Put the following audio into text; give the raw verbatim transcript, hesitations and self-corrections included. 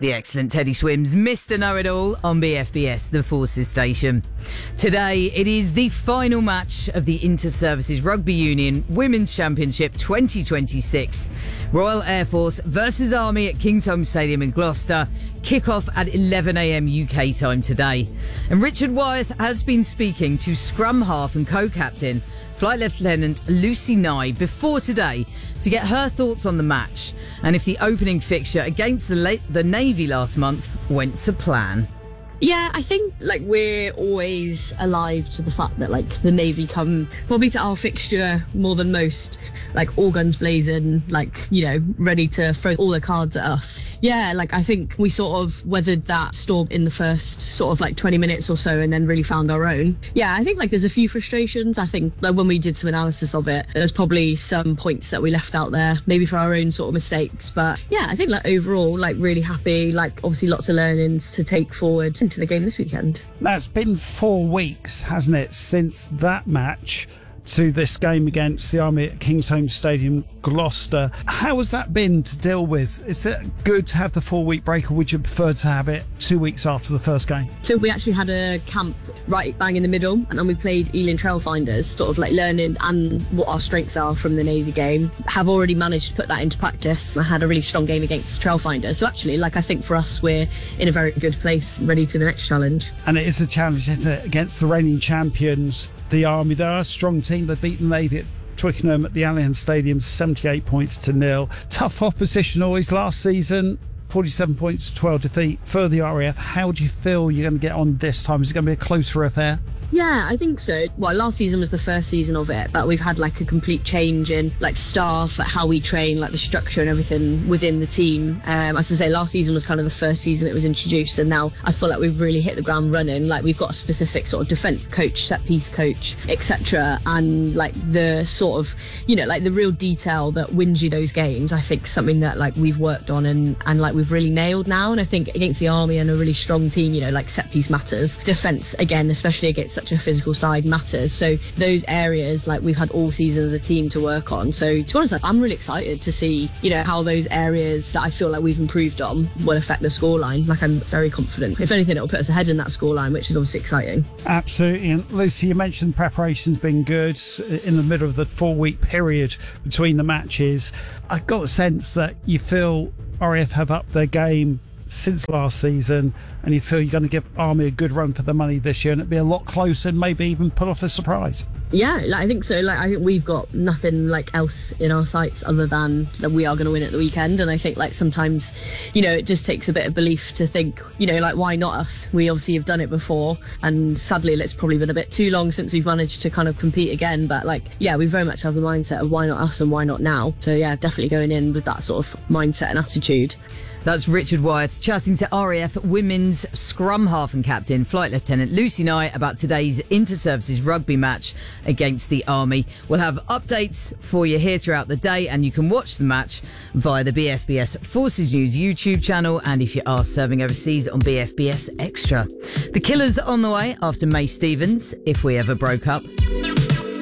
The excellent Teddy Swims, Mister Know-It-All on B F B S, the Forces station. Today, it is the final match of the Inter-Services Rugby Union Women's Championship twenty twenty-six. Royal Air Force versus Army at Kingsholm Stadium in Gloucester. Kick-off at eleven a m U K time today. And Richard Wyeth has been speaking to scrum half and co-captain Flight Lieutenant Lucy Nye before today to get her thoughts on the match and if the opening fixture against the, la- the Navy last month went to plan. Yeah, I think like we're always alive to the fact that like the Navy come probably to our fixture more than most, like all guns blazing, like, you know, ready to throw all their cards at us. Yeah, like I think we sort of weathered that storm in the first sort of like twenty minutes or so and then really found our own. Yeah, I think like there's a few frustrations. I think like when we did some analysis of it, there's probably some points that we left out there, maybe for our own sort of mistakes. But yeah, I think like overall, like really happy, like obviously lots of learnings to take forward into the game this weekend. Now, it's been four weeks, hasn't it, since that match to this game against the Army at Kingsholm Stadium, Gloucester. How has that been to deal with? Is it good to have the four-week break, or would you prefer to have it two weeks after the first game? So we actually had a camp right bang in the middle, and then we played Ealing Trailfinders, sort of like learning and what our strengths are from the Navy game. Have already managed to put that into practice. I had a really strong game against Trailfinders. So actually, like I think for us, we're in a very good place, ready for the next challenge. And it is a challenge, isn't it, against the reigning champions, the Army. They are a strong team. They've beaten the Navy at Twickenham at the Allianz Stadium seventy-eight points to nil. Tough opposition always. Last season, forty-seven points to twelve defeat for the R A F. How do you feel you're going to get on this time? Is it going to be a closer affair? Yeah, I think so. Well, last season was the first season of it, but we've had like a complete change in like staff, like how we train, like the structure and everything within the team. Um, as I say, last season was kind of the first season it was introduced, and now I feel like we've really hit the ground running. Like we've got a specific sort of defence coach, set piece coach, et cetera. And like the sort of, you know, like the real detail that wins you those games, I think something that like we've worked on and, and like we've really nailed now. And I think against the Army and a really strong team, you know, like set piece matters. Defence, again, especially against such a physical side, matters. So those areas like we've had all season as a team to work on. So to be honest, like, I'm really excited to see, you know, how those areas that I feel like we've improved on will affect the scoreline. Like I'm very confident. If anything, it'll put us ahead in that scoreline, which is obviously exciting. Absolutely. And Lucy, you mentioned preparation's been good in the middle of the four-week period between the matches. I got the sense that you feel R A F have upped their game since last season, and you feel you're going to give Army a good run for the money this year, and it'd be a lot closer and maybe even pull off a surprise. Yeah, like, I think so. Like I think we've got nothing like else in our sights other than that we are going to win at the weekend. And I think like sometimes, you know, it just takes a bit of belief to think, you know, like why not us? We obviously have done it before, and sadly it's probably been a bit too long since we've managed to kind of compete again. But like, yeah, we very much have the mindset of why not us and why not now. So yeah, definitely going in with that sort of mindset and attitude. That's Richard Wyeth chatting to R A F Women's Scrum Half and Captain Flight Lieutenant Lucy Nye about today's Inter-Services rugby match against the Army. We'll have updates for you here throughout the day, and you can watch the match via the B F B S Forces News YouTube channel, and if you are serving overseas, on B F B S Extra. The Killers on the way after May Stevens, If We Ever Broke Up.